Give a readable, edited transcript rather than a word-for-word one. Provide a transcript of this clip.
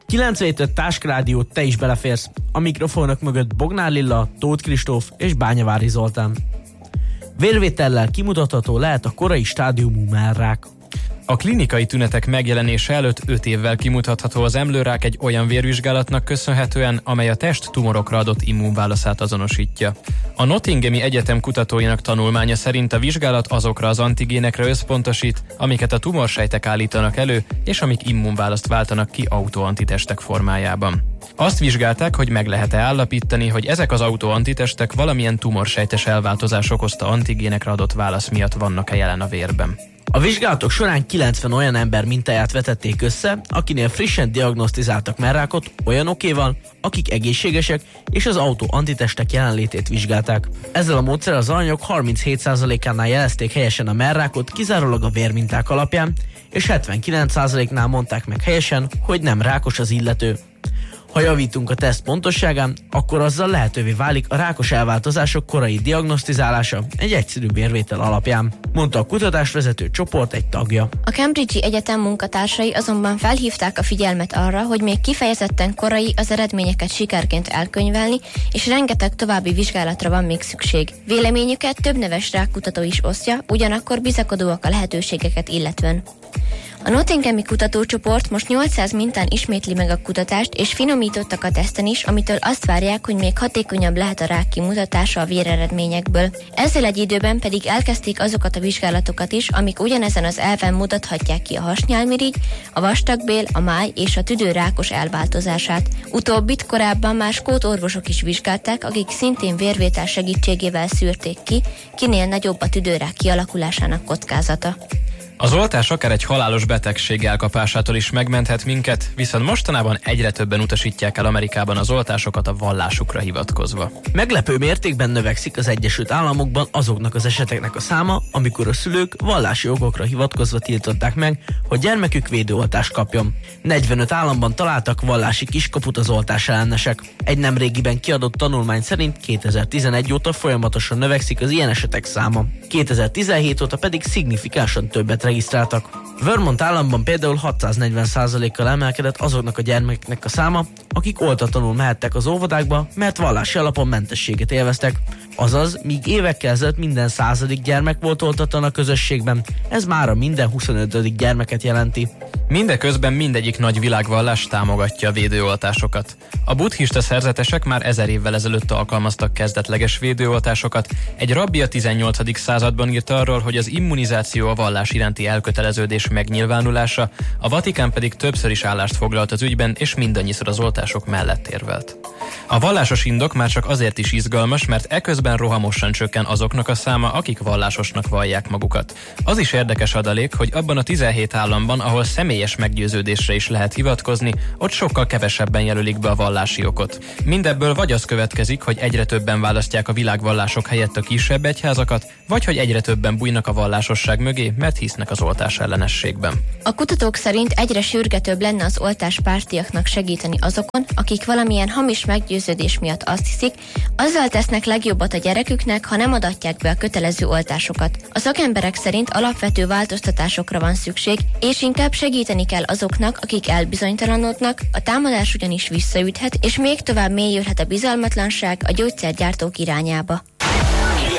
9-5 Táskrádiót te is beleférsz. A mikrofonok mögött Bognár Lilla, Tóth Kristóf és Bányavári Zoltán. Vérvétellel kimutatható lehet a korai stádiumú mellrák. A klinikai tünetek megjelenése előtt 5 évvel kimutatható az emlőrák egy olyan vérvizsgálatnak köszönhetően, amely a test tumorokra adott immunválaszát azonosítja. A Nottinghami Egyetem kutatóinak tanulmánya szerint a vizsgálat azokra az antigénekre összpontosít, amiket a tumorsejtek állítanak elő, és amik immunválaszt váltanak ki autoantitestek formájában. Azt vizsgálták, hogy meg lehet-e állapítani, hogy ezek az autoantitestek valamilyen tumorsejtes elváltozás okozta antigénekre adott válasz miatt vannak-e jelen a vérben. A vizsgálatok során 90 olyan ember mintáját vetették össze, akinél frissen diagnosztizáltak mellrákot olyanokéval, akik egészségesek, és az autoantitestek jelenlétét vizsgálták. Ezzel a módszerrel az alanyok 37%-ánál jelezték helyesen a mellrákot kizárólag a vérminták alapján, és 79%-nál mondták meg helyesen, hogy nem rákos az illető. Ha javítunk a teszt pontosságán, akkor azzal lehetővé válik a rákos elváltozások korai diagnosztizálása egy egyszerű vérvétel alapján, mondta a kutatásvezető csoport egy tagja. A Cambridge-i Egyetem munkatársai azonban felhívták a figyelmet arra, hogy még kifejezetten korai az eredményeket sikerként elkönyvelni, és rengeteg további vizsgálatra van még szükség. Véleményüket több neves rákkutató is osztja, ugyanakkor bizakodóak a lehetőségeket illetően. A Nottinghami kutatócsoport most 800 mintán ismétli meg a kutatást, és finomítottak a teszten is, amitől azt várják, hogy még hatékonyabb lehet a rák kimutatása a véreredményekből. Ezzel egy időben pedig elkezdték azokat a vizsgálatokat is, amik ugyanezen az elven mutathatják ki a hasnyálmirigy, a vastagbél, a máj és a tüdő rákos elváltozását. Utóbbit korábban már skót orvosok is vizsgálták, akik szintén vérvétel segítségével szűrték ki, kinél nagyobb a tüdőrák kialakulásának kockázata. Az oltás akár egy halálos betegség elkapásától is megmenthet minket, viszont mostanában egyre többen utasítják el Amerikában az oltásokat a vallásukra hivatkozva. Meglepő mértékben növekszik az Egyesült Államokban azoknak az eseteknek a száma, amikor a szülők vallási okokra hivatkozva tiltották meg, hogy gyermekük védőoltást kapjon. 45 államban találtak vallási kiskaput az oltás ellenesek. Egy nemrégiben kiadott tanulmány szerint 2011 óta folyamatosan növekszik az ilyen esetek száma. 2017 óta pedig szignifikánsan többet regisztráltak. Vermont államban például 640%-kal emelkedett azoknak a gyermekeknek a száma, akik oltatlanul mehettek az óvodákba, mert vallási alapon mentességet élveztek. Azaz, míg évekkel ezelőtt minden 100. gyermek volt oltatlan a közösségben, ez mára minden 25. gyermeket jelenti. Mindeközben mindegyik nagy világvallás támogatja a védőoltásokat. A buddhista szerzetesek már 1000 évvel ezelőtt alkalmaztak kezdetleges védőoltásokat. Egy rabbi a 18. században írt arról, hogy az immunizáció a vallás iránti elköteleződés megnyilvánulása, a Vatikán pedig többször is állást foglalt az ügyben, és mindannyiszor az oltások mellett érvelt. A vallásos indok már csak azért is izgalmas, mert eközben rohamosan csökken azoknak a száma, akik vallásosnak vallják magukat. Az is érdekes adalék, hogy abban a 17 államban, ahol személyes meggyőződésre is lehet hivatkozni, ott sokkal kevesebben jelölik be a vallási okot. Mindebből vagy az következik, hogy egyre többen választják a világvallások helyett a kisebb egyházakat, vagy hogy egyre többen bújnak a vallásosság mögé, mert hisznek az oltás ellenességben. A kutatók szerint egyre sürgetőbb lenne az oltáspártiaknak segíteni azokon, akik valamilyen hamis meggyőződés miatt azt hiszik, azzal tesznek legjobbat a gyereküknek, ha nem adatják be a kötelező oltásokat. A szakemberek szerint alapvető változtatásokra van szükség, és inkább segíteni kell azoknak, akik elbizonytalanodnak, a támadás ugyanis visszaüthet, és még tovább mélyülhet a bizalmatlanság a gyógyszergyártók irányába.